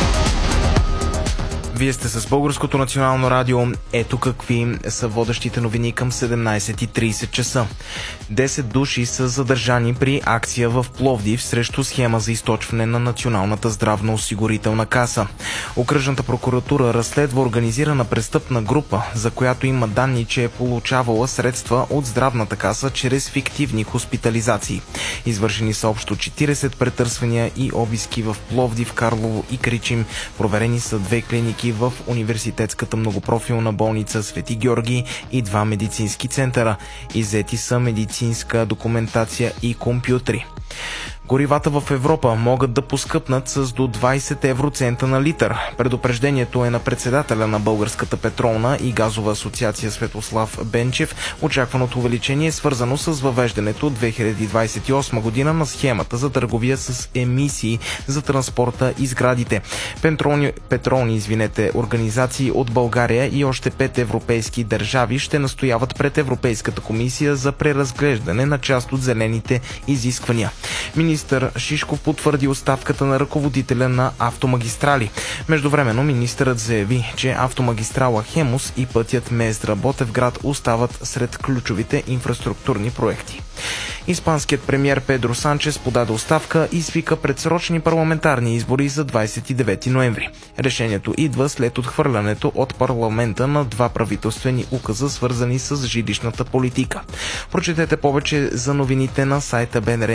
Вие сте с Българското национално радио. Ето какви са водещите новини към 17:30 часа. 10 души са задържани при акция в Пловдив срещу схема за източване на Националната здравноосигурителна каса. Окръжната прокуратура разследва организирана престъпна група, за която има данни, че е получавала средства от здравната каса чрез фиктивни хоспитализации. Извършени са общо 40 претърсвания и обиски в Пловдив, Карлово и Кричим. Проверени са 2 клиники в Университетската многопрофилна болница Свети Георги и 2 медицински центъра. Иззети са медицинска документация и компютри. Горивата в Европа могат да поскъпнат с до 20 евроцента на литър. Предупреждението е на председателя на Българската петролна и газова асоциация Светослав Бенчев. Очакваното увеличение е свързано с въвеждането от 2028 година на схемата за търговия с емисии за транспорта и сградите. Петролни организации от България и още 5 европейски държави ще настояват пред Европейската комисия за преразглеждане на част от зелените изисквания. Министър Шишков потвърди оставката на ръководителя на Автомагистрали. Междувременно министърът заяви, че автомагистрала Хемус и пътят Мездра-Ботевград остават сред ключовите инфраструктурни проекти. Испанският премиер Педро Санчес подаде оставка и свика предсрочни парламентарни избори за 29 ноември. Решението идва след отхвърлянето от парламента на 2 правителствени указа, свързани с жилищната политика. Прочетете повече за новините на сайта BNR